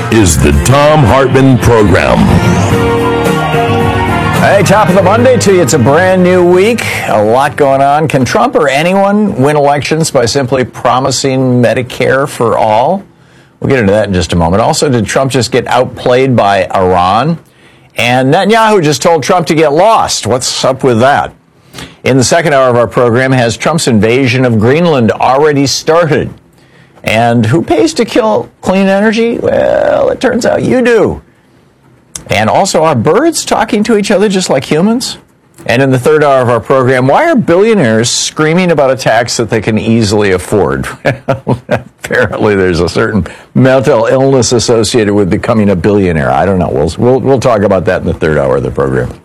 is the Thom Hartmann Program. Hey, top of the Monday to you. It's a brand new week. A lot going on. Can Trump or anyone win elections by simply promising Medicare for all? We'll get into that in just a moment. Also, did Trump just get outplayed by Iran? And Netanyahu just told Trump to get lost. What's up with that? In the second hour of our program, has Trump's invasion of Greenland already started? And who pays to kill clean energy? Well, it turns out you do. And also, are birds talking to each other just like humans? And in the third hour of our program, why are billionaires screaming about a tax that they can easily afford? Apparently, there's a certain mental illness associated with becoming a billionaire. I don't know. We'll talk about that in the third hour of the program.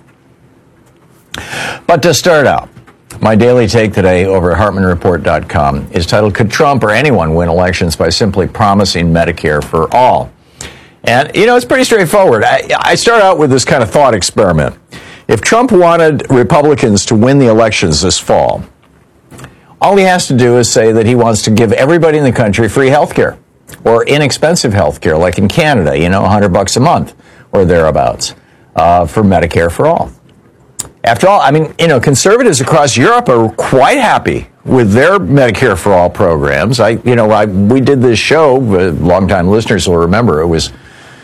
But to start out, my daily take today over at HartmannReport.com is titled, Could Trump or anyone win elections by simply promising Medicare for all? And, you know, it's pretty straightforward. I start out with this kind of thought experiment. If Trump wanted Republicans to win the elections this fall, all he has to do is say that he wants to give everybody in the country free health care or inexpensive health care, like in Canada, you know, $100 a month or thereabouts for Medicare for all. After all, I mean, you know, conservatives across Europe are quite happy with their Medicare for all programs. We did this show, longtime listeners will remember, it was,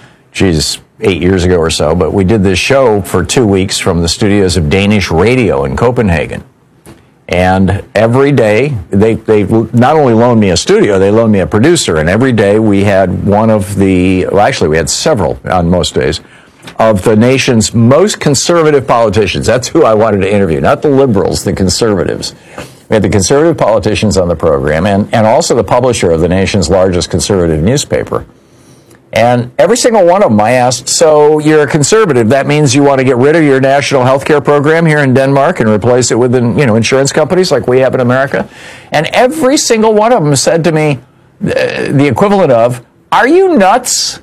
8 years ago or so, but we did this show for 2 weeks from the studios of Danish Radio in Copenhagen. And every day, they not only loaned me a studio, they loaned me a producer, and every day we had we had several on most days, of the nation's most conservative politicians. That's who I wanted to interview, not the liberals, the conservatives. We had the conservative politicians on the program and also the publisher of the nation's largest conservative newspaper. And every single one of them I asked, so you're a conservative, that means you want to get rid of your national health care program here in Denmark and replace it with, insurance companies like we have in America? And every single one of them said to me the equivalent of, are you nuts?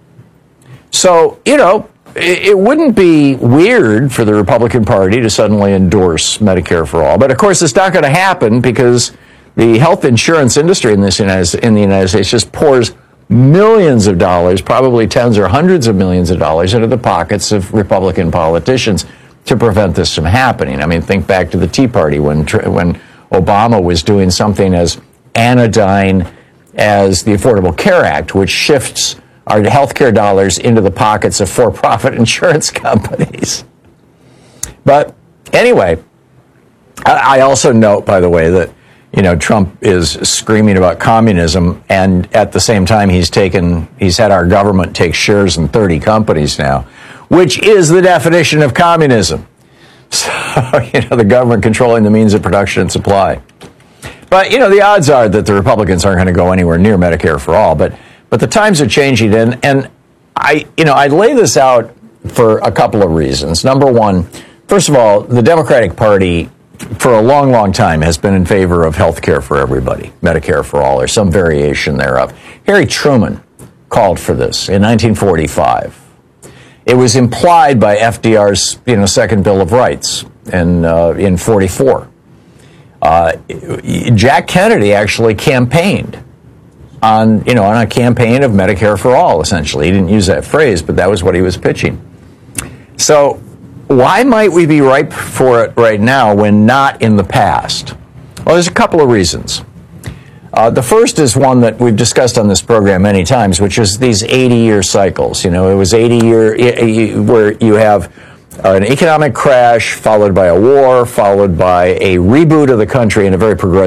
So, it wouldn't be weird for the Republican Party to suddenly endorse Medicare for all. But, of course, it's not going to happen because the health insurance industry in the United States just pours millions of dollars, probably tens or hundreds of millions of dollars, into the pockets of Republican politicians to prevent this from happening. I mean, think back to the Tea Party when Obama was doing something as anodyne as the Affordable Care Act, which shifts our health care dollars into the pockets of for-profit insurance companies. But anyway, I also note, by the way, that Trump is screaming about communism, and at the same time he's had our government take shares in 30 companies now, which is the definition of communism. So, the government controlling the means of production and supply. But, the odds are that the Republicans aren't going to go anywhere near Medicare for all, but the times are changing, and I lay this out for a couple of reasons. Number one, first of all, the Democratic Party for a long, long time has been in favor of health care for everybody, Medicare for all, or some variation thereof. Harry Truman called for this in 1945. It was implied by FDR's, Second Bill of Rights in 44. Jack Kennedy actually campaigned on a campaign of Medicare for all, essentially. He didn't use that phrase, but that was what he was pitching. So why might we be ripe for it right now when not in the past? Well, there's a couple of reasons. The first is one that we've discussed on this program many times, which is these 80-year cycles. It was 80-year where you have an economic crash followed by a war, followed by a reboot of the country in a very progressive